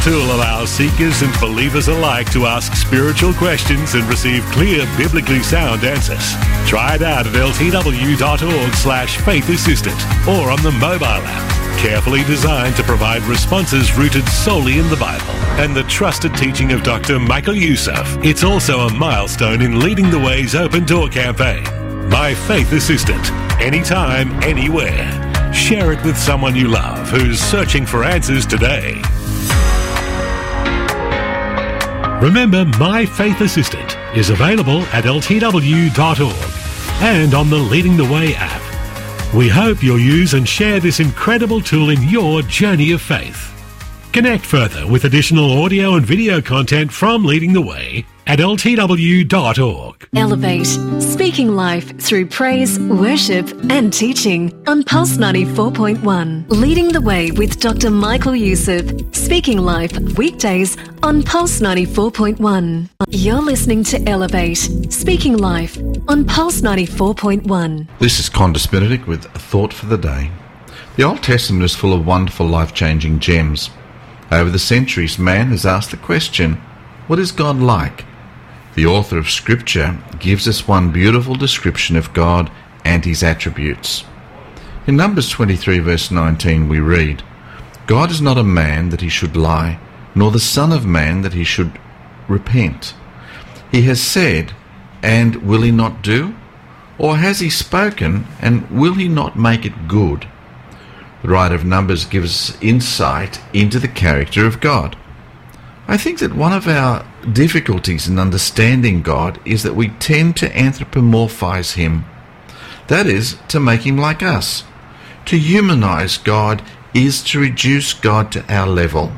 tool allows seekers and believers alike to ask spiritual questions and receive clear, biblically sound answers. Try it out at ltw.org/faith assistant or on the mobile app. Carefully designed to provide responses rooted solely in the Bible and the trusted teaching of Dr. Michael Youssef. It's also a milestone in Leading the Way's Open Door campaign. My Faith Assistant. Anytime, anywhere. Share it with someone you love who's searching for answers today. Remember, My Faith Assistant is available at ltw.org and on the Leading the Way app. We hope you'll use and share this incredible tool in your journey of faith. Connect further with additional audio and video content from Leading the Way at ltw.org. Elevate, speaking life through praise, worship and teaching on Pulse 94.1. Leading the Way with Dr. Michael Youssef, speaking life weekdays on Pulse 94.1. You're listening to Elevate, speaking life on Pulse 94.1. This is Condis Benedict with a thought for the day. The Old Testament is full of wonderful life-changing gems. Over the centuries, man has asked the question, what is God like? The author of Scripture gives us one beautiful description of God and his attributes. In Numbers 23 verse 19 we read, God is not a man that he should lie, nor the Son of Man that he should repent. He has said, and will he not do? Or has he spoken, and will he not make it good? The writer of Numbers gives us insight into the character of God. I think that one of our difficulties in understanding God is that we tend to anthropomorphize him. That is, to make him like us. To humanize God is to reduce God to our level.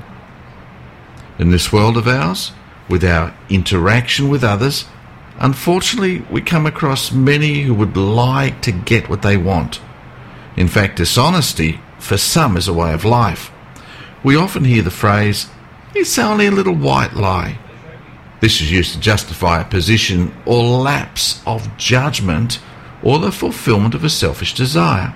In this world of ours, with our interaction with others, unfortunately we come across many who would lie to get what they want. In fact, dishonesty for some is a way of life. We often hear the phrase, it's only a little white lie. This is used to justify a position or lapse of judgment or the fulfillment of a selfish desire.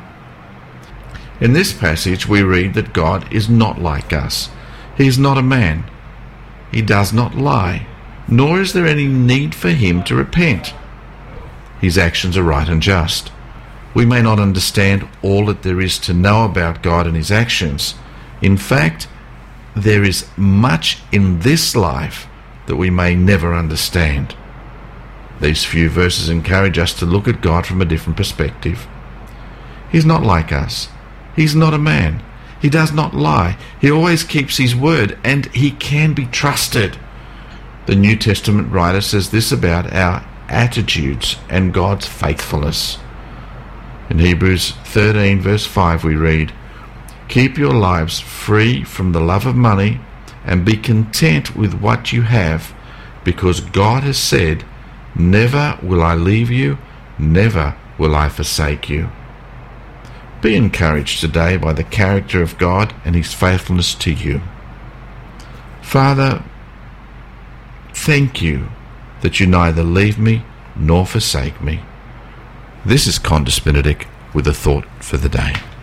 In this passage we read that God is not like us. He is not a man. He does not lie, nor is there any need for him to repent. His actions are right and just. We may not understand all that there is to know about God and his actions. In fact, there is much in this life that we may never understand. These few verses encourage us to look at God from a different perspective. He's not like us. He's not a man. He does not lie. He always keeps his word, and he can be trusted. The New Testament writer says this about our attitudes and God's faithfulness. In Hebrews 13 verse 5 we read, keep your lives free from the love of money and be content with what you have, because God has said, never will I leave you, never will I forsake you. Be encouraged today by the character of God and his faithfulness to you. Father, thank you that you neither leave me nor forsake me. This is Condis Benedict with a thought for the day.